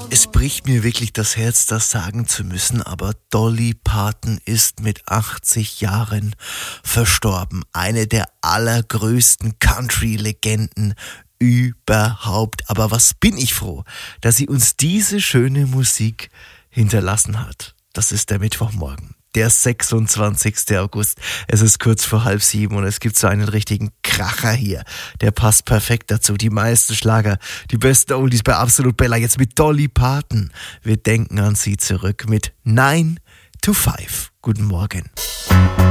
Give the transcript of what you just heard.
Es bricht mir wirklich das Herz, das sagen zu müssen, aber Dolly Parton ist mit 80 Jahren verstorben. Eine der allergrößten Country-Legenden überhaupt. Aber was bin ich froh, dass sie uns diese schöne Musik hinterlassen hat. Das ist der Mittwochmorgen, der 26. August. Es ist kurz vor 6:30 und es gibt so einen richtigen Kracher hier. Der passt perfekt dazu. Die meisten Schlager, die besten Oldies bei Absolut Bella. Jetzt mit Dolly Parton. Wir denken an sie zurück mit 9 to 5. Guten Morgen.